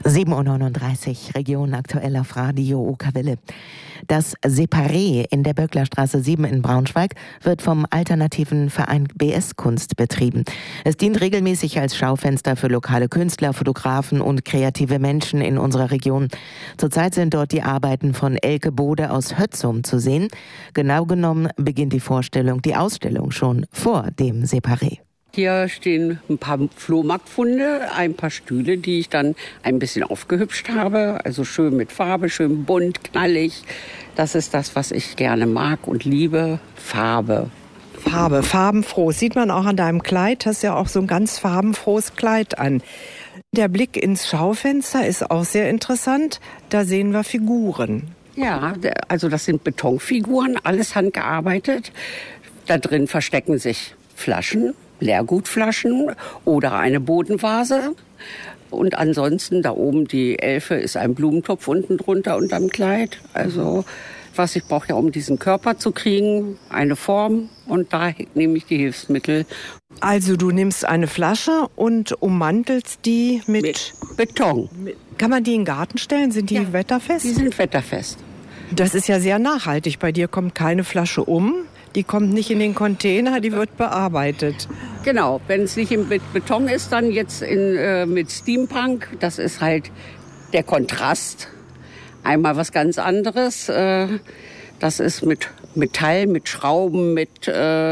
7:39 Uhr, Region aktuell auf Radio Ukawelle. Das Separé in der Böcklerstraße 7 in Braunschweig wird vom alternativen Verein BS Kunst betrieben. Es dient regelmäßig als Schaufenster für lokale Künstler, Fotografen und kreative Menschen in unserer Region. Zurzeit sind dort die Arbeiten von Elke Bode aus Hötzum zu sehen. Genau genommen beginnt die Ausstellung schon vor dem Separé. Hier stehen ein paar Flohmarktfunde, ein paar Stühle, die ich dann ein bisschen aufgehübscht habe. Also schön mit Farbe, schön bunt, knallig. Das ist das, was ich gerne mag und liebe. Farbe. Farbenfroh. Sieht man auch an deinem Kleid. Hast ja auch so ein ganz farbenfrohes Kleid an. Der Blick ins Schaufenster ist auch sehr interessant. Da sehen wir Figuren. Ja, also das sind Betonfiguren, alles handgearbeitet. Da drin verstecken sich Flaschen. Leergutflaschen oder eine Bodenvase. Und ansonsten da oben die Elfe ist ein Blumentopf unten drunter unterm Kleid. Also was ich brauche ja, um diesen Körper zu kriegen, eine Form. Und da nehme ich die Hilfsmittel. Also du nimmst eine Flasche und ummantelst die mit Beton. Kann man die in den Garten stellen? Sind die wetterfest? Die sind wetterfest. Das ist ja sehr nachhaltig. Bei dir kommt keine Flasche um. Die kommt nicht in den Container, die wird bearbeitet. Genau, wenn es nicht mit Beton ist, dann jetzt mit Steampunk. Das ist halt der Kontrast. Einmal was ganz anderes. Das ist mit Metall, mit Schrauben, mit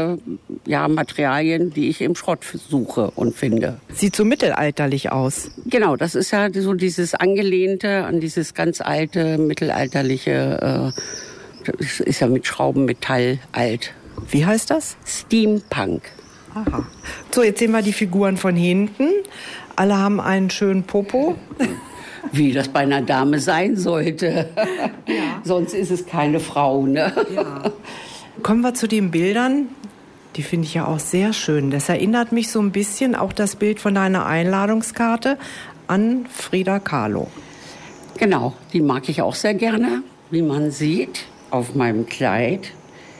Materialien, die ich im Schrott suche und finde. Sieht so mittelalterlich aus. Genau, das ist ja so dieses Angelehnte an dieses ganz alte, mittelalterliche. Das ist ja mit Schrauben, Metall, alt. Wie heißt das? Steampunk. Aha. So, jetzt sehen wir die Figuren von hinten. Alle haben einen schönen Popo. Wie das bei einer Dame sein sollte. Ja. Sonst ist es keine Frau, ne? Ja. Kommen wir zu den Bildern. Die finde ich ja auch sehr schön. Das erinnert mich so ein bisschen, auch das Bild von deiner Einladungskarte, an Frida Kahlo. Genau, die mag ich auch sehr gerne. Wie man sieht, auf meinem Kleid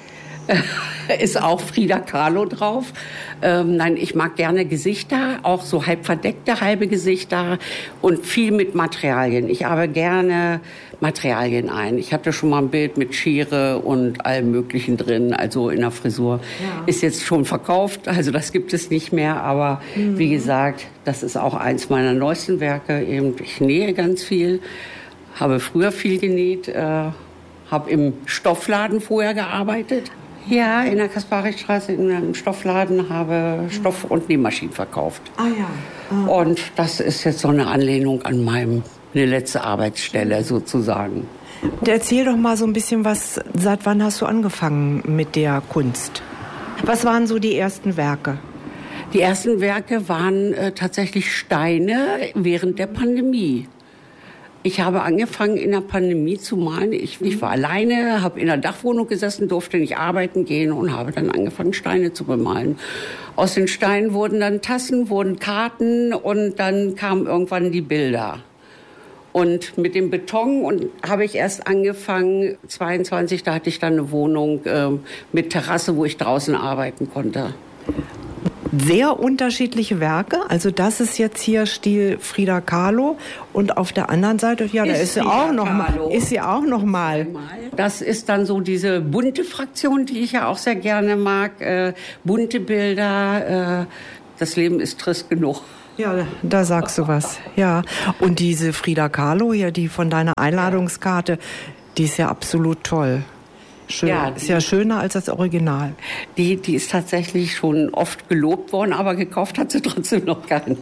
ist auch Frida Kahlo drauf. Nein, ich mag gerne Gesichter, auch so halb verdeckte halbe Gesichter und viel mit Materialien. Ich arbeite gerne Materialien ein. Ich hatte schon mal ein Bild mit Schere und allem Möglichen drin, also in der Frisur. Ja. Ist jetzt schon verkauft, also das gibt es nicht mehr. Aber wie gesagt, das ist auch eins meiner neuesten Werke. Eben, ich nähe ganz viel, habe früher viel genäht, habe im Stoffladen vorher gearbeitet. Ja, in der Kasparistraße in einem Stoffladen habe Stoff- und Nähmaschinen verkauft. Ah ja. Ah. Und das ist jetzt so eine Anlehnung an meine letzte Arbeitsstelle sozusagen. Und erzähl doch mal so ein bisschen was, seit wann hast du angefangen mit der Kunst? Was waren so die ersten Werke? Die ersten Werke waren tatsächlich Steine während der Pandemie. Ich habe angefangen in der Pandemie zu malen. Ich war alleine, habe in der Dachwohnung gesessen, durfte nicht arbeiten gehen und habe dann angefangen, Steine zu bemalen. Aus den Steinen wurden dann Tassen, wurden Karten und dann kamen irgendwann die Bilder. Und mit dem Beton habe ich erst angefangen, 22, da hatte ich dann eine Wohnung mit Terrasse, wo ich draußen arbeiten konnte. Sehr unterschiedliche Werke. Also das ist jetzt hier Stil Frida Kahlo und auf der anderen Seite, ja, da ist sie auch noch mal. Das ist dann so diese bunte Fraktion, die ich ja auch sehr gerne mag. Bunte Bilder. Das Leben ist trist genug. Ja, da sagst du was. Ja. Und diese Frida Kahlo hier, die von deiner Einladungskarte, die ist ja absolut toll. Schön. Ja, ist ja schöner als das Original. Die ist tatsächlich schon oft gelobt worden, aber gekauft hat sie trotzdem noch keiner.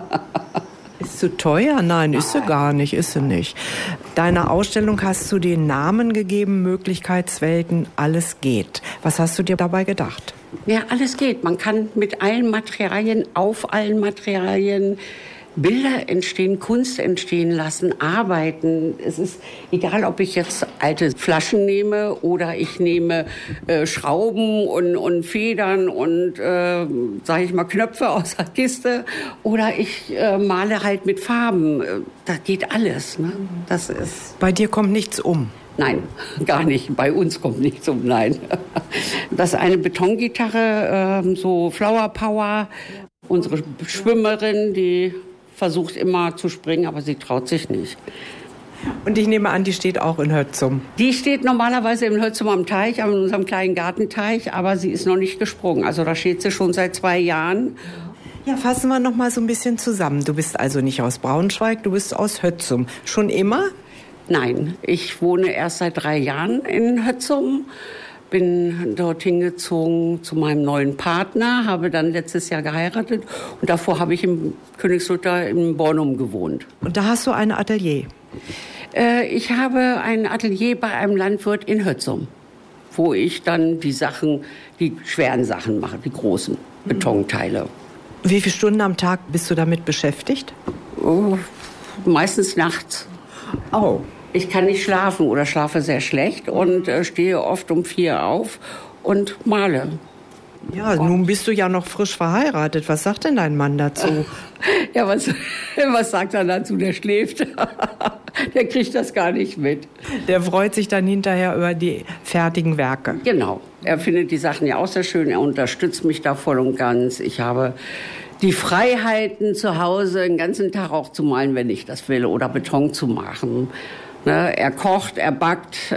Ist sie teuer? Nein, ist sie gar nicht, ist sie nicht. Deiner Ausstellung hast du den Namen gegeben, Möglichkeitswelten, alles geht. Was hast du dir dabei gedacht? Ja, alles geht. Man kann mit allen Materialien, auf allen Materialien Bilder entstehen, Kunst entstehen lassen, arbeiten. Es ist egal, ob ich jetzt alte Flaschen nehme oder ich nehme Schrauben und Federn und, sage ich mal, Knöpfe aus der Kiste oder ich male halt mit Farben. Da geht alles. Ne? Das ist. Bei dir kommt nichts um? Nein, gar nicht. Bei uns kommt nichts um, nein. Das ist eine Betongitarre, so Flower Power. Unsere Schwimmerin, die versucht immer zu springen, aber sie traut sich nicht. Und ich nehme an, die steht auch in Hötzum. Die steht normalerweise in Hötzum am Teich, an unserem kleinen Gartenteich, aber sie ist noch nicht gesprungen. Also da steht sie schon seit 2 Jahren. Ja, fassen wir noch mal so ein bisschen zusammen. Du bist also nicht aus Braunschweig, du bist aus Hötzum. Schon immer? Nein, ich wohne erst seit 3 Jahren in Hötzum. Bin dorthin gezogen zu meinem neuen Partner, habe dann letztes Jahr geheiratet. Und davor habe ich im Königslutter in Bornum gewohnt. Und da hast du ein Atelier? Ich habe ein Atelier bei einem Landwirt in Hötzum, wo ich dann die schweren Sachen mache, die großen Betonteile. Wie viele Stunden am Tag bist du damit beschäftigt? Oh, meistens nachts. Oh. Ich kann nicht schlafen oder schlafe sehr schlecht und stehe oft um 4 auf und male. Ja, nun bist du ja noch frisch verheiratet. Was sagt denn dein Mann dazu? Ja, was sagt er dazu? Der schläft. Der kriegt das gar nicht mit. Der freut sich dann hinterher über die fertigen Werke. Genau. Er findet die Sachen ja auch sehr schön. Er unterstützt mich da voll und ganz. Ich habe die Freiheiten zu Hause, den ganzen Tag auch zu malen, wenn ich das will, oder Beton zu machen. Ne? Er kocht, er backt.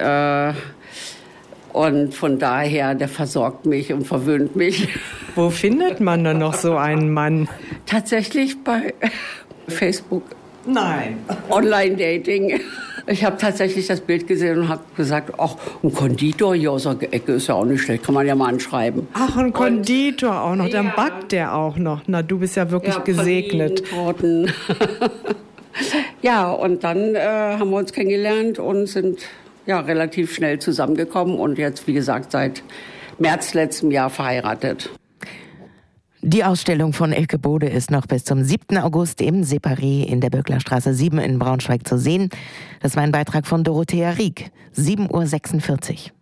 Und von daher, der versorgt mich und verwöhnt mich. Wo findet man denn noch so einen Mann? Tatsächlich bei Facebook. Nein. Online-Dating. Ich habe tatsächlich das Bild gesehen und habe gesagt, ach, ein Konditor hier aus der Ecke ist ja auch nicht schlecht, kann man ja mal anschreiben. Ach, ein Konditor auch noch, dann backt der auch noch. Na, du bist ja wirklich gesegnet. Torten. Ja, und dann haben wir uns kennengelernt und sind relativ schnell zusammengekommen und jetzt, wie gesagt, seit März letzten Jahr verheiratet. Die Ausstellung von Elke Bode ist noch bis zum 7. August im Separé in der Böcklerstraße 7 in Braunschweig zu sehen. Das war ein Beitrag von Dorothea Rieck, 7:46 Uhr.